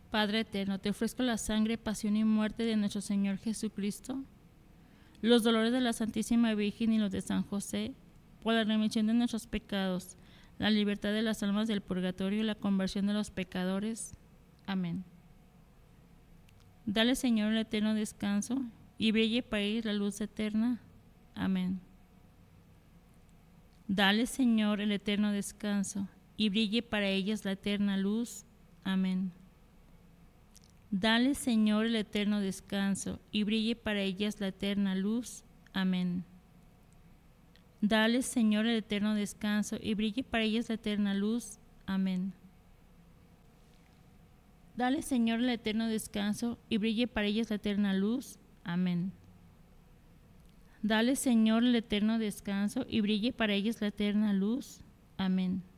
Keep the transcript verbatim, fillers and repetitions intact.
Padre eterno, te ofrezco la sangre, pasión y muerte de nuestro Señor Jesucristo, los dolores de la Santísima Virgen y los de San José, por la remisión de nuestros pecados, la libertad de las almas del purgatorio y la conversión de los pecadores. Amén. Dale, Señor, el eterno descanso, y brille para ellos la luz eterna. Amén. Dale, Señor, el eterno descanso, y brille para ellas la eterna luz. Amén. Dale, Señor, el eterno descanso, y brille para ellas la eterna luz. Amén. Dale, Señor, el eterno descanso, y brille para ellas la eterna luz. Amén. Dale, Señor, el eterno descanso, y brille para ellas la eterna luz. Amén. Dale, Señor, el eterno descanso, y brille para ellas la eterna luz. Amén.